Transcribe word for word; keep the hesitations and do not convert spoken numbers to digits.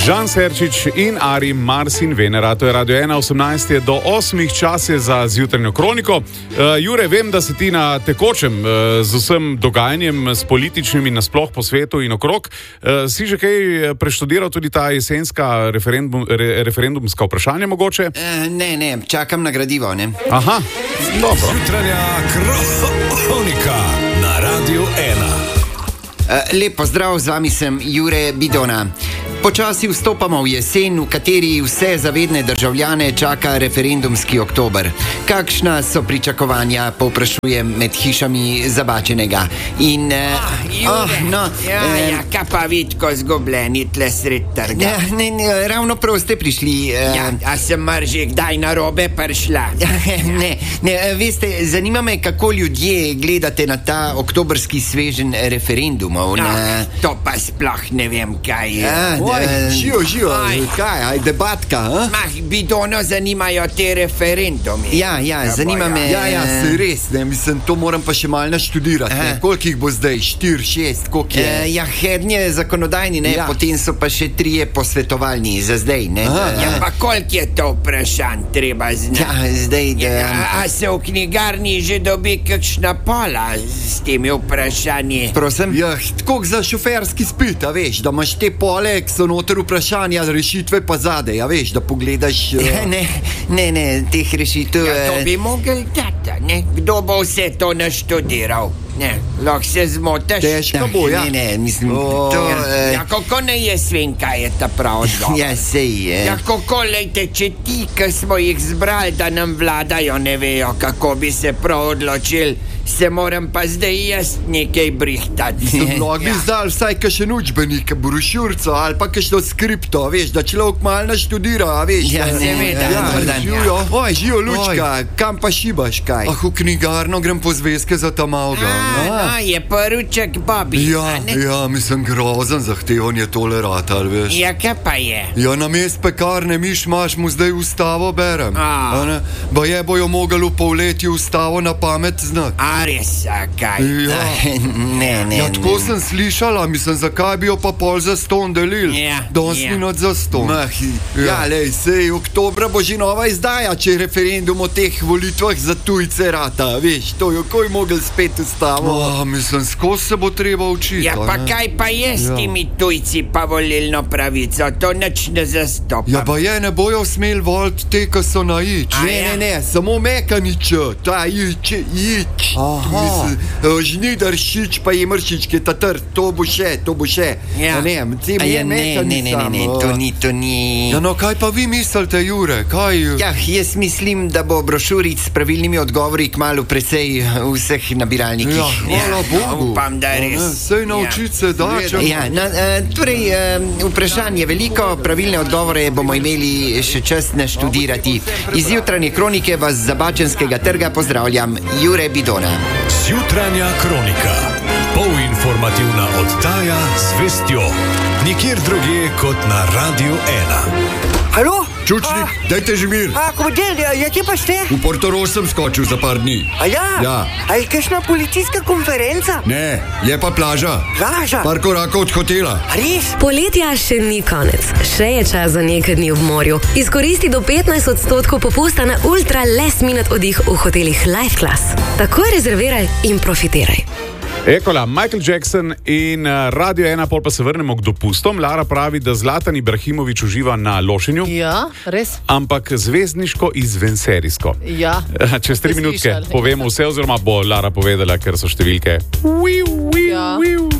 Žan Serčič in Ari, Mars in Venera, to je Radio ena, osemnajst je do osmih, čas je za zjutrajno kroniko. Uh, Jure, vem, da si ti na tekočem uh, z vsem dogajanjem, s političnimi nasploh po svetu in okrog. Uh, si že kaj preštudiral tudi ta jesenska referendum, re, referendumska vprašanja mogoče? Uh, ne, ne, čakam na gradivo, ne. Aha, dobro. Zjutrajna kronika na Radio ena. Uh, lep pozdrav, z vami sem Jure Bidona. Počasi vstopamo v jesen, v kateri vse zavedne državljane čaka referendumski oktober. Kakšna so pričakovanja, povprašujem med hišami Zabačenega. In, uh, ah, Jure, oh, no, ja, eh, ja, kaj pa vidko zgubljeni tle sred trga? Ja, ne, ne, ravno prav ste prišli. Uh, Ja, a sem mar že kdaj na robe prišla? ne, ne, veste, zanima me, kako ljudje gledate na ta oktobrski sveženj referendumov. No, Na... to pa sploh ne vem, kaj je. Ja, Oj, živo, živo, Aj. kaj, aj debatka, a? Mah, Bidono zanimajo te referendumi. Ja, ja, zanima me. Ja, ja, se res, ne, mislim, to moram pa še malo naštudirati, ne, Aha. koliko jih bo zdaj, štir, šest, koliko je? Eh, ja, hednje zakonodajni, ne, Ja. potem so pa še trije posvetovalni za zdaj, ne. Aha, Ja, pa koliko je to vprašanj treba znati? Ja, zdaj, da... A, a se v knjigarni že dobi kakšna pola s temi vprašanji? Prosim? Ja, tako za šoferski spit, a veš, da imaš te pole, ki so noter vprašanja, rešitve pa zadej, a veš, da pogledaš... Ja, Uh... ne, ne, ne, teh rešitev... Ja, to eh, bi mogel dati, ne? Kdo bo vse to naštudiral? Ne, lahko se zmotiš. Težko bo, ja. Ne, ne, mislim, O, to... Ja, eh, ja, kako ne jaz vem, kaj je ta prav odgovor? Ja, sej, eh. Ja, kako, lejte, če ti, ki smo jih zbrali, da nam vladajo, ne vejo, kako bi se prav odločili, se moram pa zdaj jaz nekaj brihtati. So mnogi Ja. izdali vsaj kakšen učbenik, brošurco ali pa kakšno skripto, a veš, da človek malo naštudira, a veš. Ja, da- seveda, ja, dober dan. živijo. Oj, živijo, Lučka, kam pa šibaš kaj? Ah, v knjigarno grem po zvezke za ta malga. A, no, je poruček Bobby. Ja, a ne? ja, mislim, grozen zahteven je tole ratal, veš. Ja, kaj pa je? Ja, na mest pekarne miš maš mu zdaj ustavo berem. A. A ne? Ba je bojo mogli v polletju ustavo na pamet znati. A res, a kaj? Ja. Ne, ne, Ja, tako ne. sem slišala, mislim, zakaj bi jo pa pol za ston delil? Ja, Danes ja. minut za ston. Mahi. Ja, lej, sej, oktobra bo že nova izdaja, če referendum o teh volitvah za tujce rata, veš, to jo koj mogel spet ustavo. Oh, mislim, skozi se bo treba učiti. Ja, a pa ne? kaj pa je s Ja. temi tujci pa volilno pravico? To nič ne zastopa. Ja, pa je, ne bojo smeli voliti te, ki so na ič. A Ne, ja? ne, ne, samo mekanič, ta ič, ič. Aha. Mislim, eh, žnidaršič pa je mršič, ki je ta trd, to bo še, to bo še. Ja. A ne, tem A je ja, ne, mekanič ne, ne, ne, ne, sam, to a. ni, to ni... Ja, no, kaj pa vi mislite, Jure, kaj? Ja, jaz mislim, da bo brošuric s pravilnimi odgovori kmalu precej v vseh nabiralnikih. Ja, hvala Bogu. upam, da je res. A ne, Sej naučiti se da, če... Ja, na, eh, torej, eh, vprašanj je veliko, pravilne odgovore bomo imeli še čas naštudirati. Iz jutranje kronike vas z Zabačenskega trga pozdravljam, Jure Bidona. Zjutrajna kronika. Polinformativna oddaja z vestjo. Nikjer drugje kot na Radio ena. Halo? Čučnik, dajte že mir. A, komandir, ja, kje pa ste? V Portorož sem skočil za par dni. A ja? Ja. A je kakšna policijska konferenca? Ne, je pa plaža. Plaža? Par korakov od hotela. A res? Poletja še ni konec, še je čas za nekaj dni v morju. Izkoristi do petnajst odstotkov popusta na ultra last minute oddih v hotelih Life Class. Takoj rezerviraj in profitiraj. Ekola, Michael Jackson in uh, Radio ena, pol pa se vrnemo k dopustom. Lara pravi, da Zlatan Ibrahimović uživa na lošenju, Ja, res? ampak zvezdniško izvenserijsko. Ja. Čez tri Ste minutke slišali? povemo vse, oziroma bo Lara povedala, ker so številke. Ja.